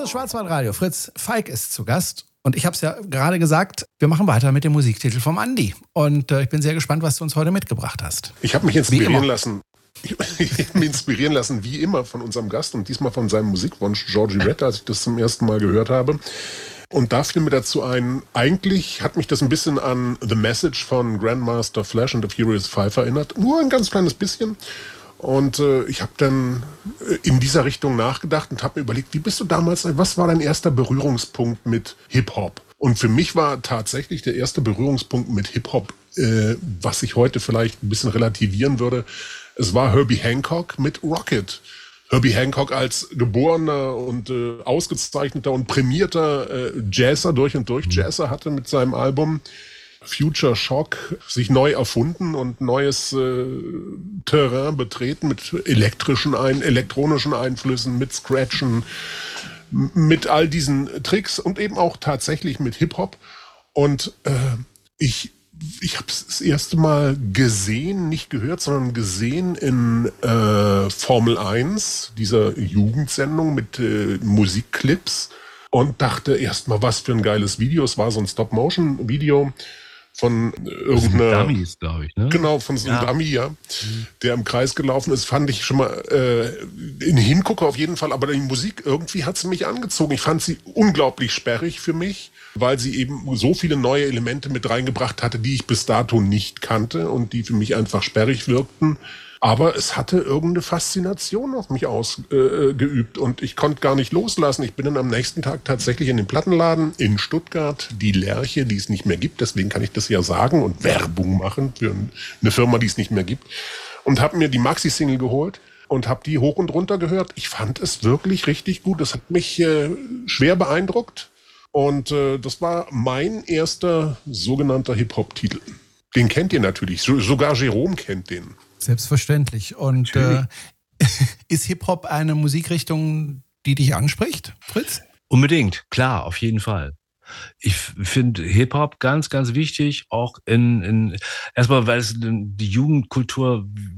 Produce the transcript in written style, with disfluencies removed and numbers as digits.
ist Schwarzwaldradio. Fritz Falk ist zu Gast. Und ich habe es ja gerade gesagt, wir machen weiter mit dem Musiktitel vom Andi. Und ich bin sehr gespannt, was du uns heute mitgebracht hast. Ich habe mich inspirieren lassen. Ich habe mich inspirieren lassen, wie immer, von unserem Gast und diesmal von seinem Musikwunsch Georgie Red, als ich das zum ersten Mal gehört habe. Und da fiel mir dazu ein, eigentlich hat mich das ein bisschen an The Message von Grandmaster Flash and the Furious Five erinnert. Nur ein ganz kleines bisschen. Und ich habe dann in dieser Richtung nachgedacht und habe mir überlegt, wie bist du damals, was war dein erster Berührungspunkt mit Hip-Hop? Und für mich war tatsächlich der erste Berührungspunkt mit Hip-Hop, was ich heute vielleicht ein bisschen relativieren würde, es war Herbie Hancock mit Rocket. Herbie Hancock als geborener und ausgezeichneter und prämierter Jazzer, durch und durch Jazzer, hatte mit seinem Album Future Shock sich neu erfunden und neues Terrain betreten mit elektronischen Einflüssen, mit Scratchen, mit all diesen Tricks und eben auch tatsächlich mit Hip-Hop. Und ich habe es das erste Mal gesehen, nicht gehört, sondern gesehen in Formel 1, dieser Jugendsendung mit Musikclips, und dachte erstmal, was für ein geiles Video. Es war so ein Stop-Motion-Video von irgendeiner... Dummies, glaube ich, ne? Genau, von so einem Dummy, ja, der im Kreis gelaufen ist. Fand ich schon mal in Hingucker auf jeden Fall, aber die Musik, irgendwie hat sie mich angezogen. Ich fand sie unglaublich sperrig für mich, weil sie eben so viele neue Elemente mit reingebracht hatte, die ich bis dato nicht kannte und die für mich einfach sperrig wirkten. Aber es hatte irgendeine Faszination auf mich ausgeübt und ich konnte gar nicht loslassen. Ich bin dann am nächsten Tag tatsächlich in den Plattenladen in Stuttgart, die Lerche, die es nicht mehr gibt, deswegen kann ich das ja sagen und Werbung machen für eine Firma, die es nicht mehr gibt, und habe mir die Maxi-Single geholt und habe die hoch und runter gehört. Ich fand es wirklich richtig gut. Das hat mich schwer beeindruckt und das war mein erster sogenannter Hip-Hop-Titel. Den kennt ihr natürlich, sogar Jerome kennt den. Selbstverständlich. Und ist Hip-Hop eine Musikrichtung, die dich anspricht, Fritz? Unbedingt, klar, auf jeden Fall. Ich finde Hip-Hop ganz, ganz wichtig, auch erstmal, weil es die Jugendkultur